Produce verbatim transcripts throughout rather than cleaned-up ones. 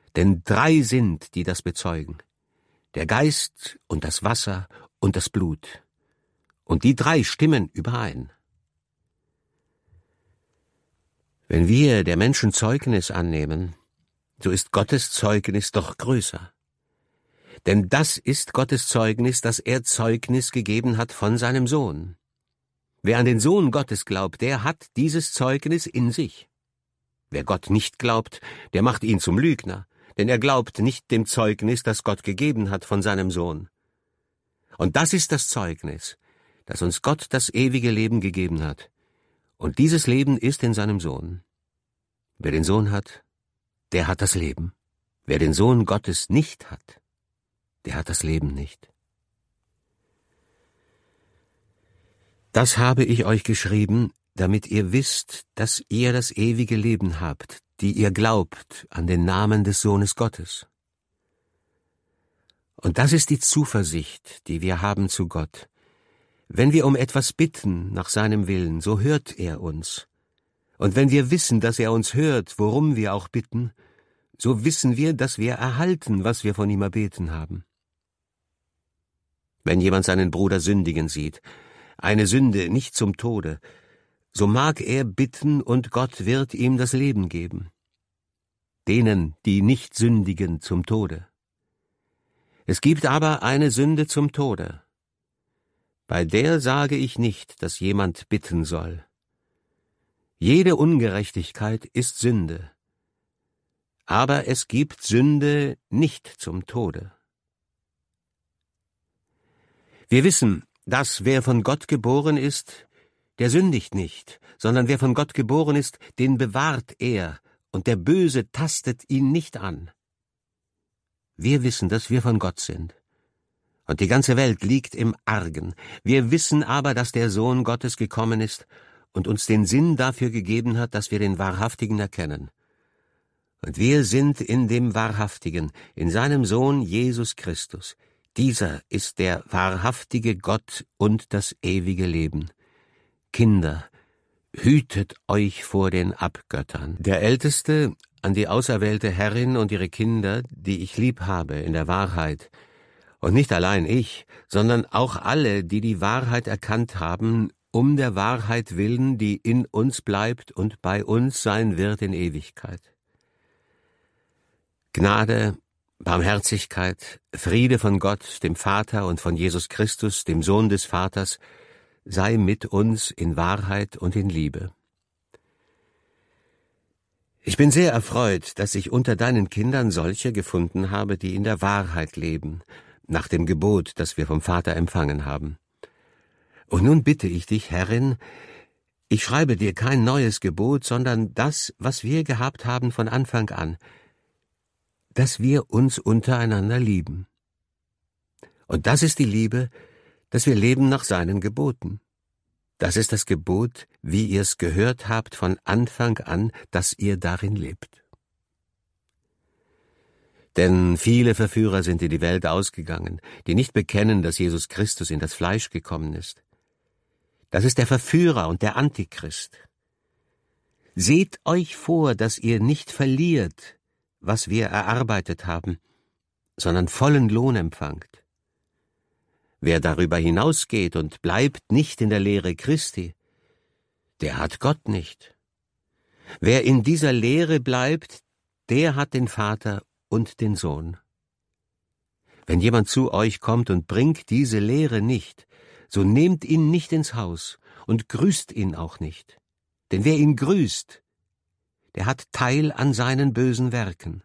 Denn drei sind, die das bezeugen: der Geist und das Wasser und das Blut. Und die drei stimmen überein. Wenn wir der Menschen Zeugnis annehmen, so ist Gottes Zeugnis doch größer. Denn das ist Gottes Zeugnis, dass er Zeugnis gegeben hat von seinem Sohn. Wer an den Sohn Gottes glaubt, der hat dieses Zeugnis in sich. Wer Gott nicht glaubt, der macht ihn zum Lügner, denn er glaubt nicht dem Zeugnis, das Gott gegeben hat von seinem Sohn. Und das ist das Zeugnis, dass uns Gott das ewige Leben gegeben hat. Und dieses Leben ist in seinem Sohn. Wer den Sohn hat, der hat das Leben. Wer den Sohn Gottes nicht hat, der hat das Leben nicht. Das habe ich euch geschrieben, damit ihr wisst, dass ihr das ewige Leben habt, die ihr glaubt an den Namen des Sohnes Gottes. Und das ist die Zuversicht, die wir haben zu Gott. Wenn wir um etwas bitten nach seinem Willen, so hört er uns. Und wenn wir wissen, dass er uns hört, worum wir auch bitten, so wissen wir, dass wir erhalten, was wir von ihm erbeten haben. Wenn jemand seinen Bruder sündigen sieht, eine Sünde nicht zum Tode, so mag er bitten, und Gott wird ihm das Leben geben. Denen, die nicht sündigen, zum Tode. Es gibt aber eine Sünde zum Tode. Bei der sage ich nicht, dass jemand bitten soll. Jede Ungerechtigkeit ist Sünde. Aber es gibt Sünde nicht zum Tode. Wir wissen, dass wer von Gott geboren ist, der sündigt nicht, sondern wer von Gott geboren ist, den bewahrt er, und der Böse tastet ihn nicht an. Wir wissen, dass wir von Gott sind, und die ganze Welt liegt im Argen. Wir wissen aber, dass der Sohn Gottes gekommen ist und uns den Sinn dafür gegeben hat, dass wir den Wahrhaftigen erkennen. Und wir sind in dem Wahrhaftigen, in seinem Sohn Jesus Christus. Dieser ist der wahrhaftige Gott und das ewige Leben. Kinder, hütet euch vor den Abgöttern. Der Älteste an die auserwählte Herrin und ihre Kinder, die ich lieb habe in der Wahrheit. Und nicht allein ich, sondern auch alle, die die Wahrheit erkannt haben, um der Wahrheit willen, die in uns bleibt und bei uns sein wird in Ewigkeit. Gnade, Barmherzigkeit, Friede von Gott, dem Vater, und von Jesus Christus, dem Sohn des Vaters, sei mit uns in Wahrheit und in Liebe. Ich bin sehr erfreut, dass ich unter deinen Kindern solche gefunden habe, die in der Wahrheit leben, nach dem Gebot, das wir vom Vater empfangen haben. Und nun bitte ich dich, Herrin, ich schreibe dir kein neues Gebot, sondern das, was wir gehabt haben von Anfang an, dass wir uns untereinander lieben. Und das ist die Liebe, dass wir leben nach seinen Geboten. Das ist das Gebot, wie ihr es gehört habt von Anfang an, dass ihr darin lebt. Denn viele Verführer sind in die Welt ausgegangen, die nicht bekennen, dass Jesus Christus in das Fleisch gekommen ist. Das ist der Verführer und der Antichrist. Seht euch vor, dass ihr nicht verliert, was wir erarbeitet haben, sondern vollen Lohn empfangt. Wer darüber hinausgeht und bleibt nicht in der Lehre Christi, der hat Gott nicht. Wer in dieser Lehre bleibt, der hat den Vater und den Sohn. Wenn jemand zu euch kommt und bringt diese Lehre nicht, so nehmt ihn nicht ins Haus und grüßt ihn auch nicht. Denn wer ihn grüßt, der hat Teil an seinen bösen Werken.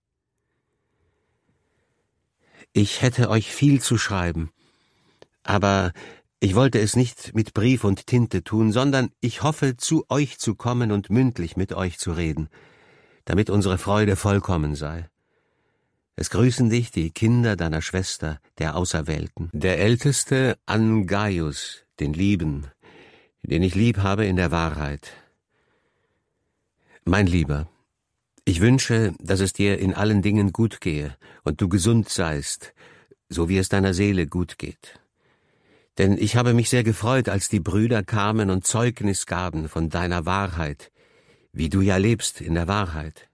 Ich hätte euch viel zu schreiben, aber ich wollte es nicht mit Brief und Tinte tun, sondern ich hoffe, zu euch zu kommen und mündlich mit euch zu reden, damit unsere Freude vollkommen sei. Es grüßen dich die Kinder deiner Schwester, der Auserwählten. Der Älteste an Gaius, den Lieben, den ich lieb habe in der Wahrheit. Mein Lieber, ich wünsche, dass es dir in allen Dingen gut gehe und du gesund seist, so wie es deiner Seele gut geht. Denn ich habe mich sehr gefreut, als die Brüder kamen und Zeugnis gaben von deiner Wahrheit, wie du ja lebst in der Wahrheit.